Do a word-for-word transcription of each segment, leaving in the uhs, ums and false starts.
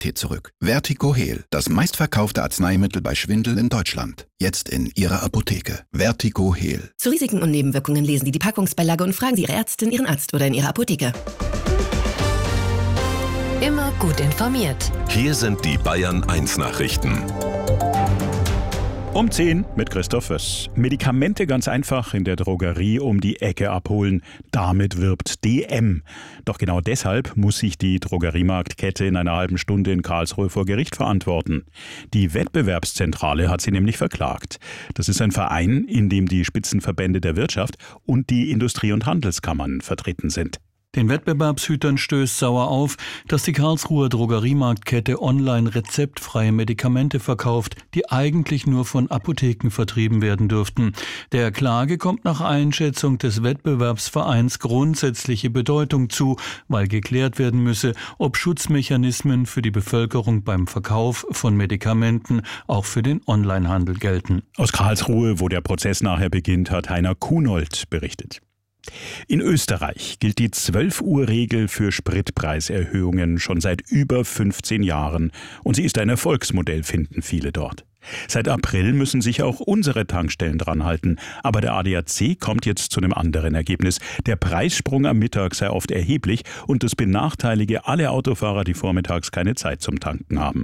Realität zurück. Vertigo-Heal, das meistverkaufte Arzneimittel bei Schwindel in Deutschland. Jetzt in Ihrer Apotheke. Vertigo-Heal. Zu Risiken und Nebenwirkungen lesen Sie die Packungsbeilage und fragen Sie Ihre Ärztin, Ihren Arzt oder in Ihrer Apotheke. Immer gut informiert. Hier sind die Bayern eins Nachrichten. Um zehn mit Christoph Föss. Medikamente ganz einfach in der Drogerie um die Ecke abholen. Damit wirbt D M. Doch genau deshalb muss sich die Drogeriemarktkette in einer halben Stunde in Karlsruhe vor Gericht verantworten. Die Wettbewerbszentrale hat sie nämlich verklagt. Das ist ein Verein, in dem die Spitzenverbände der Wirtschaft und die Industrie- und Handelskammern vertreten sind. Den Wettbewerbshütern stößt sauer auf, dass die Karlsruher Drogeriemarktkette online rezeptfreie Medikamente verkauft, die eigentlich nur von Apotheken vertrieben werden dürften. Der Klage kommt nach Einschätzung des Wettbewerbsvereins grundsätzliche Bedeutung zu, weil geklärt werden müsse, ob Schutzmechanismen für die Bevölkerung beim Verkauf von Medikamenten auch für den Onlinehandel gelten. Aus Karlsruhe, wo der Prozess nachher beginnt, hat Heiner Kunold berichtet. In Österreich gilt die zwölf-Uhr-Regel für Spritpreiserhöhungen schon seit über fünfzehn Jahren und sie ist ein Erfolgsmodell, finden viele dort. Seit April müssen sich auch unsere Tankstellen dran halten, aber der A D A C kommt jetzt zu einem anderen Ergebnis. Der Preissprung am Mittag sei oft erheblich und das benachteilige alle Autofahrer, die vormittags keine Zeit zum Tanken haben.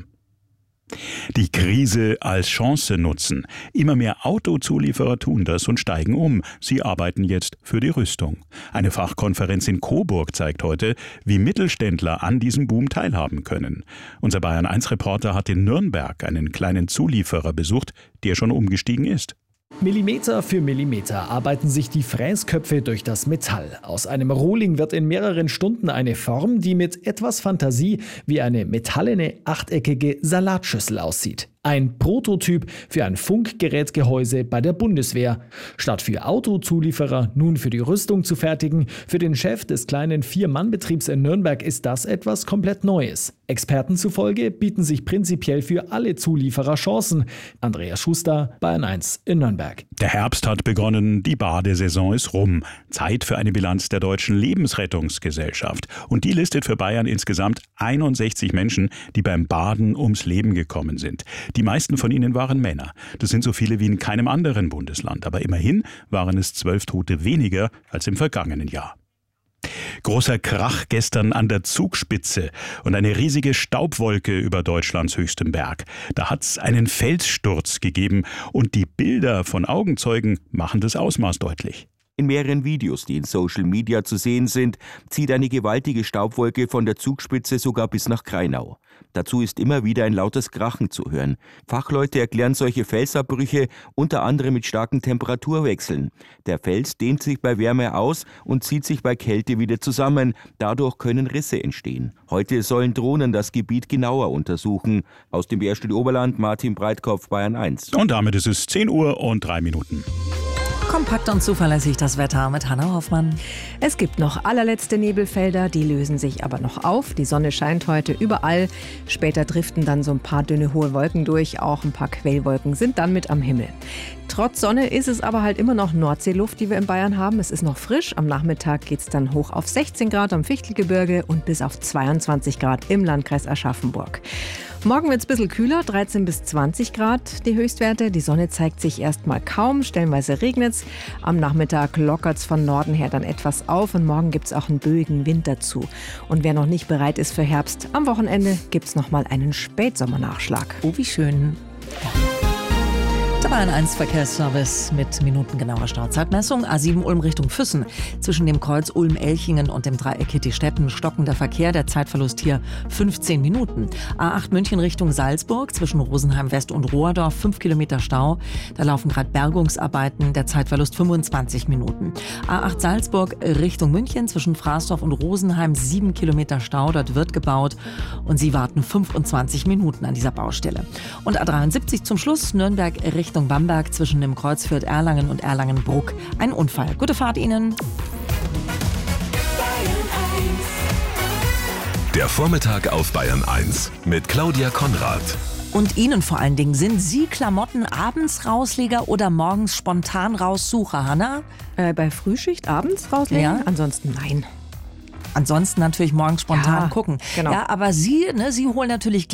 Die Krise als Chance nutzen. Immer mehr Autozulieferer tun das und steigen um. Sie arbeiten jetzt für die Rüstung. Eine Fachkonferenz in Coburg zeigt heute, wie Mittelständler an diesem Boom teilhaben können. Unser Bayern eins Reporter hat in Nürnberg einen kleinen Zulieferer besucht, der schon umgestiegen ist. Millimeter für Millimeter arbeiten sich die Fräsköpfe durch das Metall. Aus einem Rohling wird in mehreren Stunden eine Form, die mit etwas Fantasie wie eine metallene, achteckige Salatschüssel aussieht. Ein Prototyp für ein Funkgerätgehäuse bei der Bundeswehr. Statt für Autozulieferer nun für die Rüstung zu fertigen, für den Chef des kleinen Vier-Mann-Betriebs in Nürnberg ist das etwas komplett Neues. Experten zufolge bieten sich prinzipiell für alle Zulieferer Chancen. Andreas Schuster, Bayern eins in Nürnberg. Der Herbst hat begonnen, die Badesaison ist rum. Zeit für eine Bilanz der Deutschen Lebensrettungsgesellschaft. Und die listet für Bayern insgesamt einundsechzig Menschen, die beim Baden ums Leben gekommen sind. Die meisten von ihnen waren Männer. Das sind so viele wie in keinem anderen Bundesland. Aber immerhin waren es zwölf Tote weniger als im vergangenen Jahr. Großer Krach gestern an der Zugspitze und eine riesige Staubwolke über Deutschlands höchstem Berg. Da hat es einen Felssturz gegeben und die Bilder von Augenzeugen machen das Ausmaß deutlich. In mehreren Videos, die in Social Media zu sehen sind, zieht eine gewaltige Staubwolke von der Zugspitze sogar bis nach Kreinau. Dazu ist immer wieder ein lautes Krachen zu hören. Fachleute erklären solche Felsabbrüche unter anderem mit starken Temperaturwechseln. Der Fels dehnt sich bei Wärme aus und zieht sich bei Kälte wieder zusammen. Dadurch können Risse entstehen. Heute sollen Drohnen das Gebiet genauer untersuchen. Aus dem B R-Studio Oberland, Martin Breitkopf, Bayern eins. Und damit ist es zehn Uhr und drei Minuten. Kompakt und zuverlässig das Wetter mit Hanna Hoffmann. Es gibt noch allerletzte Nebelfelder, die lösen sich aber noch auf. Die Sonne scheint heute überall. Später driften dann so ein paar dünne, hohe Wolken durch. Auch ein paar Quellwolken sind dann mit am Himmel. Trotz Sonne ist es aber halt immer noch Nordseeluft, die wir in Bayern haben. Es ist noch frisch. Am Nachmittag geht es dann hoch auf sechzehn Grad am Fichtelgebirge und bis auf zweiundzwanzig Grad im Landkreis Aschaffenburg. Morgen wird es ein bisschen kühler, dreizehn bis zwanzig Grad die Höchstwerte. Die Sonne zeigt sich erstmal kaum, stellenweise regnet es. Am Nachmittag lockert es von Norden her dann etwas auf und morgen gibt es auch einen böigen Wind dazu. Und wer noch nicht bereit ist für Herbst, am Wochenende gibt es nochmal einen Spätsommernachschlag. Oh, wie schön. Der Bayern eins Verkehrsservice mit minutengenauer Startzeitmessung. A sieben Ulm Richtung Füssen. Zwischen dem Kreuz Ulm-Elchingen und dem Dreieck Hittistetten stockender Verkehr. Der Zeitverlust hier fünfzehn Minuten. A acht München Richtung Salzburg. Zwischen Rosenheim West und Rohrdorf fünf Kilometer Stau. Da laufen gerade Bergungsarbeiten. Der Zeitverlust fünfundzwanzig Minuten. A acht Salzburg Richtung München. Zwischen Fraßdorf und Rosenheim sieben Kilometer Stau. Dort wird gebaut. Und Sie warten fünfundzwanzig Minuten an dieser Baustelle. Und A dreiundsiebzig zum Schluss. Nürnberg Richtung Bamberg zwischen dem Kreuzfürth Erlangen und Erlangen-Bruck. Ein Unfall. Gute Fahrt Ihnen. Der Vormittag auf Bayern eins mit Claudia Konrad. Und Ihnen vor allen Dingen, sind Sie Klamotten abends Rausleger oder morgens spontan Raussucher, Hanna? Äh, bei Frühschicht abends rauslegen? Ja. Ansonsten nein. Ansonsten natürlich morgens spontan Ja, gucken. genau. Ja, aber Sie, ne, Sie holen natürlich